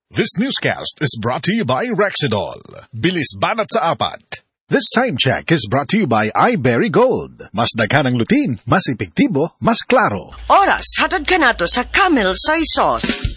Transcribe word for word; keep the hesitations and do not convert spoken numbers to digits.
This newscast is brought to you by Rexidol. Bilis banat sa apat. This time check is brought to you by iBerry Gold. Mas daghan ang lutin, mas epektibo, mas klaro. Oras, hatod ka na to sa Camel Soy Sauce.